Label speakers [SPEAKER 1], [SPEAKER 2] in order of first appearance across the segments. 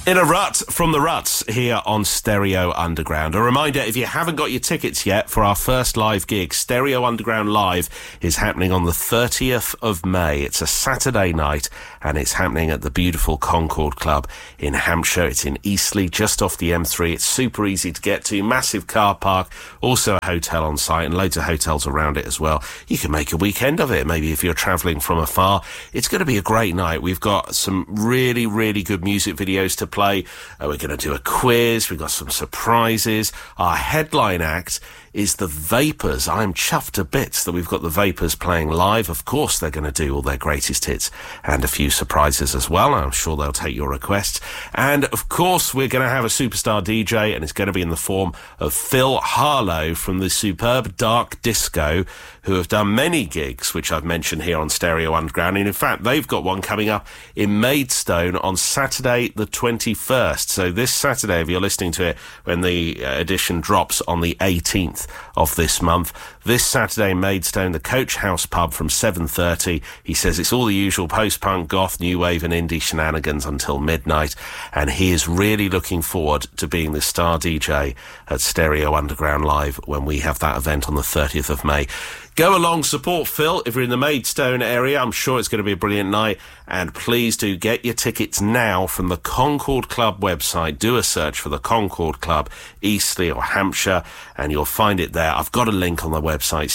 [SPEAKER 1] In a Rut from the Ruts here on Stereo Underground. A reminder, if you haven't got your tickets yet for our first live gig, Stereo Underground Live is happening on the 30th of May. It's a Saturday night and it's happening at the beautiful Concord Club in Hampshire. It's in Eastleigh, just off the M3. It's super easy to get to, massive car park, also a hotel on site and loads of hotels around it as well. You can make a weekend of it, maybe if you're travelling from afar. It's going to be a great night. We've got some really, really good music videos to play. We're going to do a quiz. We've got some surprises. Our headline act is the Vapors. I'm chuffed to bits that we've got the Vapors playing live. Of course, they're going to do all their greatest hits and a few surprises as well. I'm sure they'll take your requests. And, of course, we're going to have a superstar DJ, and it's going to be in the form of Phil Harlow from the superb Dark Disco, who have done many gigs, which I've mentioned here on Stereo Underground. And, in fact, they've got one coming up in Maidstone on Saturday the 21st. So this Saturday, if you're listening to it when the edition drops on the 18th of this month, this Saturday in Maidstone, the Coach House pub from 7:30. He says it's all the usual post-punk, goth, new wave and indie shenanigans until midnight, and he is really looking forward to being the star DJ at Stereo Underground Live when we have that event on the 30th of May. Go along, support Phil if you're in the Maidstone area. I'm sure it's going to be a brilliant night. And please do get your tickets now from the Concord Club website. Do a search for the Concord Club, Eastleigh or Hampshire, and you'll find it there. I've got a link on the website,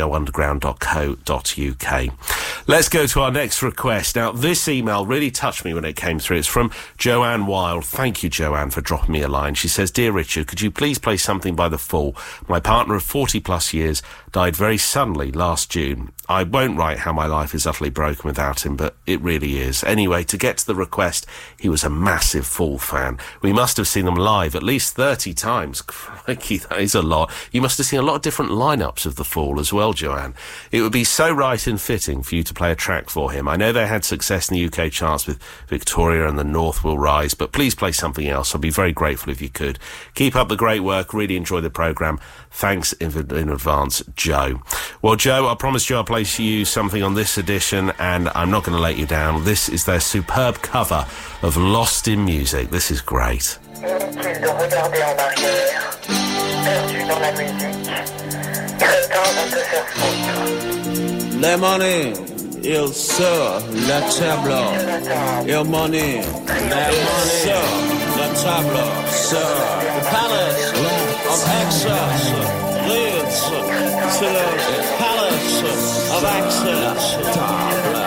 [SPEAKER 1] stereounderground.co.uk. Let's go to our next request. Now, this email really touched me when it came through. It's from Joanne Wild. Thank you, Joanne, for dropping me a line. She says, "Dear Richard, could you please play something by The Fall? My partner of 40 plus years died very suddenly last June. I won't write how my life is utterly broken without him, but it really is. Anyway, to get to the request, he was a massive Fall fan. We must have seen them live at least 30 times. Crikey, that is a lot. You must have seen a lot of different lineups of The Fall as well, Joanne. It would be so right and fitting for you to play a track for him. I know they had success in the UK charts with Victoria and The North Will Rise, but please play something else. I'd be very grateful if you could. Keep up the great work. Really enjoy the programme. Thanks in advance, Joe." Well, Joe, I promised you I'll play you something on this edition, and I'm not going to let you down. This is their superb cover of Lost in Music. This is great.
[SPEAKER 2] Inutile de regarder en arrière, perdu dans la musique, craignant de te faire foutre.
[SPEAKER 3] Les monnaies, il sur la table. Il monnaie, les sur la table. Sur the palace of excess leads to the palace of access.